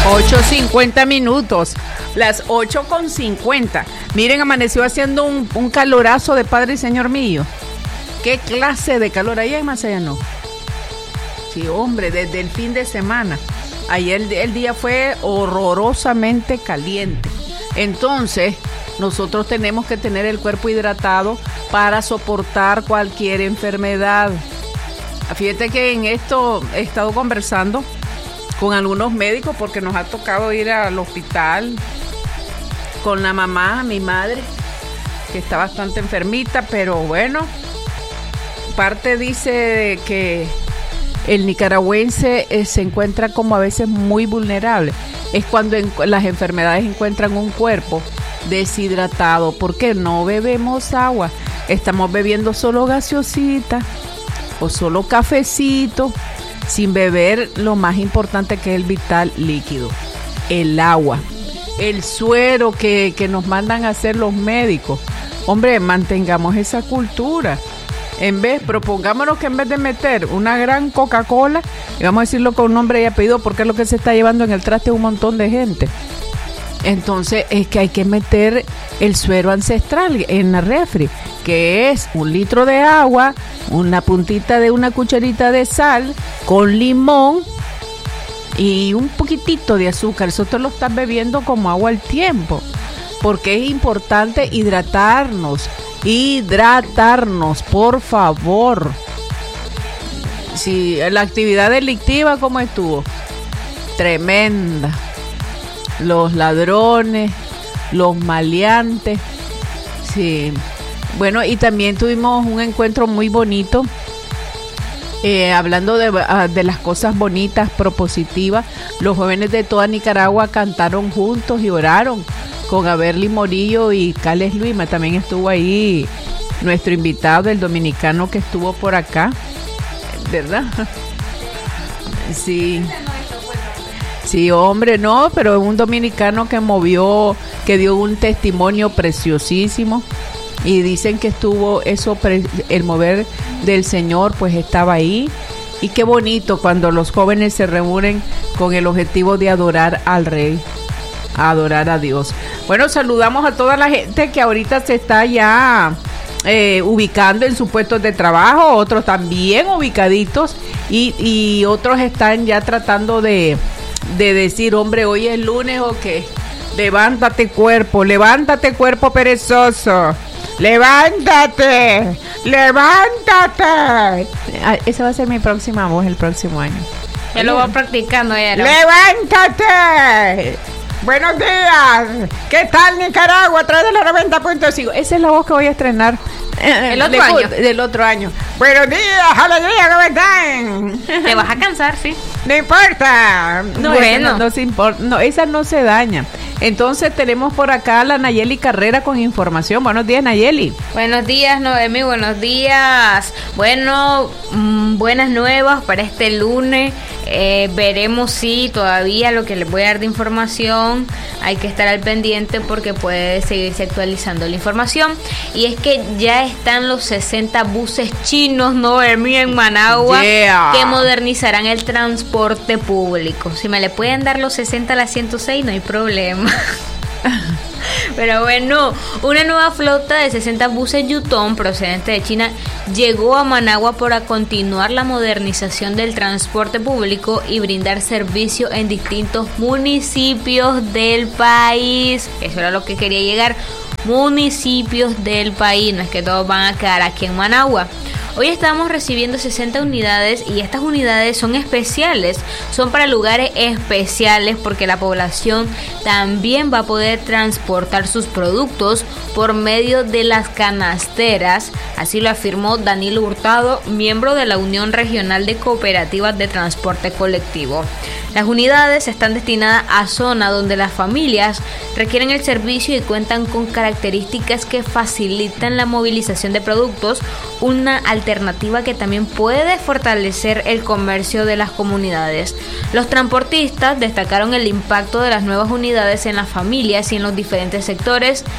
8:50, las 8:50. Miren, amaneció haciendo un calorazo de Padre y Señor mío. ¿Qué clase de calor hay en Macellano? Sí, hombre, desde el fin de semana. Ayer el día fue horrorosamente caliente. Entonces, nosotros tenemos que tener el cuerpo hidratado para soportar cualquier enfermedad. Fíjate que en esto he estado conversando con algunos médicos porque nos ha tocado ir al hospital con la mamá, mi madre, que está bastante enfermita, pero bueno, parte dice que el nicaragüense se encuentra como a veces muy vulnerable. Es cuando las enfermedades encuentran un cuerpo deshidratado, porque no bebemos agua, estamos bebiendo solo gaseosita o solo cafecito, sin beber lo más importante que es el vital líquido, el agua, el suero que nos mandan a hacer los médicos. Hombre, mantengamos esa cultura. Propongámonos que en vez de meter una gran Coca-Cola, y vamos a decirlo con nombre y apellido porque es lo que se está llevando en el traste un montón de gente. Entonces es que hay que meter el suero ancestral en la refri, que es 1 litro de agua, una puntita de una cucharita de sal con limón y un poquitito de azúcar. Eso te lo estás bebiendo como agua al tiempo, porque es importante hidratarnos, por favor. Si la actividad delictiva, ¿cómo estuvo? Tremenda. Los ladrones, los maleantes, sí. Bueno, y también tuvimos un encuentro muy bonito, hablando de las cosas bonitas, propositivas. Los jóvenes de toda Nicaragua cantaron juntos y oraron con Averly Morillo y Cales Luima. También estuvo ahí nuestro invitado, el dominicano que estuvo por acá, ¿verdad? Sí. Sí, hombre, no, pero un dominicano que dio un testimonio preciosísimo, y dicen que estuvo el mover del Señor, pues estaba ahí. Y qué bonito cuando los jóvenes se reúnen con el objetivo de adorar al Rey, a adorar a Dios. Bueno, saludamos a toda la gente que ahorita se está ya ubicando en sus puestos de trabajo, otros también ubicaditos, y otros están ya tratando de decir, hombre, hoy es lunes o qué. Levántate cuerpo perezoso, levántate. Esa va a ser mi próxima voz el próximo año. Ya lo va practicando ya, ¿no? ¡Levántate! Buenos días. ¿Qué tal Nicaragua? A través de la 90.5. Esa es la voz que voy a estrenar del otro año. Buenos días, alegría, ¿cómo están? Te vas a cansar, sí. No importa. No, bueno. No se importa. No, esa no se daña. Entonces tenemos por acá a la Nayeli Carrera con información. Buenos días, Nayeli. Buenos días, Noemi, buenos días. Bueno, buenas nuevas para este lunes. Veremos si todavía lo que les voy a dar de información hay que estar al pendiente porque puede seguirse actualizando la información. Y es que ya están los 60 buses chinos, Noemi, en Managua, que modernizarán el transporte público. Si me le pueden dar los 60 a la 106, no hay problema. Pero bueno, una nueva flota de 60 buses Yutong procedente de China llegó a Managua para continuar la modernización del transporte público y brindar servicio en distintos municipios del país. Eso era lo que quería llegar. Municipios del país, no es que todos van a quedar aquí en Managua. Hoy estamos recibiendo 60 unidades y estas unidades son especiales, son para lugares especiales porque la población también va a poder transportar sus productos por medio de las canasteras, así lo afirmó Danilo Hurtado, miembro de la Unión Regional de Cooperativas de Transporte Colectivo. Las unidades están destinadas a zonas donde las familias requieren el servicio y cuentan con características que facilitan la movilización de productos, una alternativa que también puede fortalecer el comercio de las comunidades. Los transportistas destacaron el impacto de las nuevas unidades en las familias y en los diferentes sectores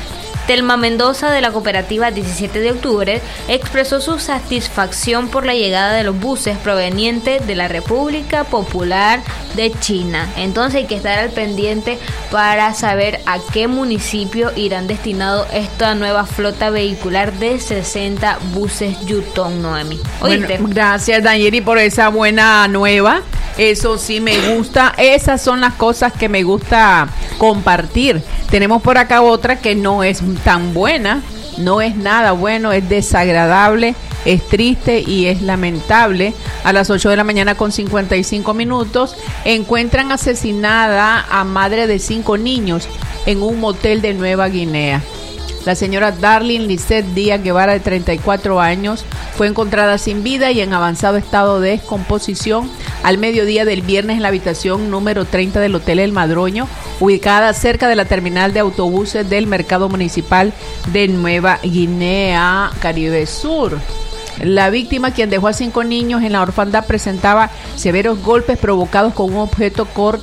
Telma Mendoza, de la cooperativa 17 de octubre, expresó su satisfacción por la llegada de los buses provenientes de la República Popular de China. Entonces hay que estar al pendiente para saber a qué municipio irán destinados esta nueva flota vehicular de 60 buses Yutong, Noemi. ¿Oíste? Bueno, gracias, Danieli, por esa buena nueva. Eso sí me gusta. Esas son las cosas que me gusta compartir. Tenemos por acá otra que no es tan buena, no es nada bueno, es desagradable, es triste y es lamentable. A las 8 de la mañana con 55 minutos encuentran asesinada a madre de 5 niños en un motel de Nueva Guinea. La señora Darlene Lisette Díaz Guevara, de 34 años, fue encontrada sin vida y en avanzado estado de descomposición al mediodía del viernes en la habitación número 30 del Hotel El Madroño, ubicada cerca de la terminal de autobuses del Mercado Municipal de Nueva Guinea, Caribe Sur. La víctima, quien dejó a 5 niños en la orfandad, presentaba severos golpes provocados con un objeto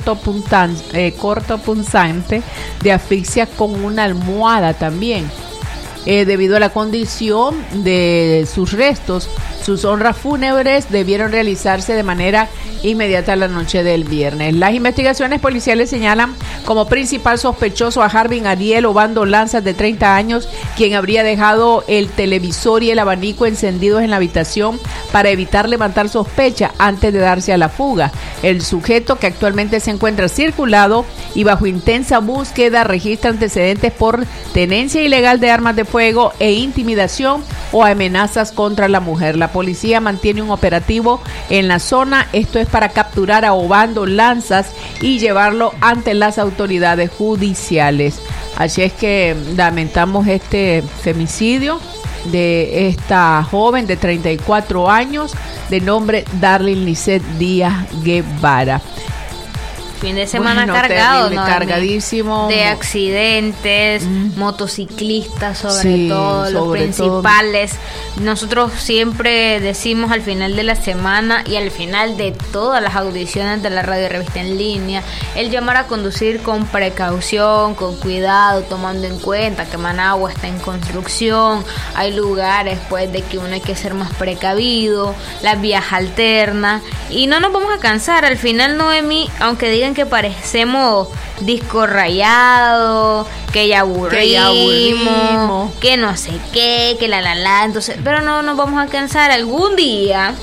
cortopunzante de asfixia con una almohada también. Debido a la condición de sus restos, sus honras fúnebres debieron realizarse de manera inmediata la noche del viernes. Las investigaciones policiales señalan como principal sospechoso a Harvin Ariel Obando Lanzas, de 30 años, quien habría dejado el televisor y el abanico encendidos en la habitación para evitar levantar sospecha antes de darse a la fuga. El sujeto, que actualmente se encuentra circulado y bajo intensa búsqueda, registra antecedentes por tenencia ilegal de armas de fuego e intimidación o amenazas contra la mujer. La policía mantiene un operativo en la zona. Esto es para capturar a Obando Lanzas y llevarlo ante las autoridades judiciales. Así es que lamentamos este femicidio de esta joven de 34 años de nombre Darlene Lisette Díaz Guevara. Fin de semana cargado, terrible, ¿no? Cargadísimo de accidentes, motociclistas sobre todo, los principales. Nosotros siempre decimos al final de la semana y al final de todas las audiciones de la radio revista en línea, el llamar a conducir con precaución, con cuidado, tomando en cuenta que Managua está en construcción, hay lugares pues de que uno hay que ser más precavido, las vías alternas, y no nos vamos a cansar. Al final, Noemi, aunque digan que parecemos disco rayado, que ya aburrimos, que no sé qué, que la, entonces, pero no nos vamos a cansar. Algún día,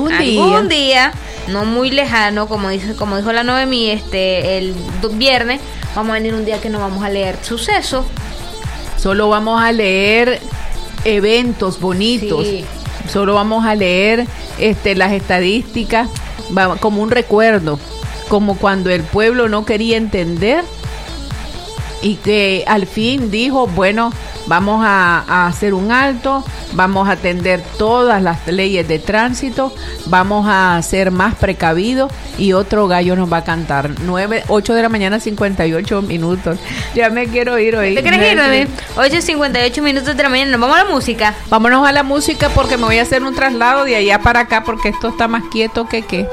no muy lejano, como dijo la Noemi, el viernes, vamos a venir un día que no vamos a leer sucesos, solo vamos a leer eventos bonitos, sí. Solo vamos a leer las estadísticas como un recuerdo, como cuando el pueblo no quería entender y que al fin dijo, bueno, vamos a hacer un alto, vamos a atender todas las leyes de tránsito, vamos a ser más precavidos y otro gallo nos va a cantar. 8 de la mañana, 58 minutos. Ya me quiero ir hoy. ¿Te quieres ir, David? 8:58 minutos de la mañana. ¿Nos vamos a la música? Vámonos a la música porque me voy a hacer un traslado de allá para acá porque esto está más quieto que qué.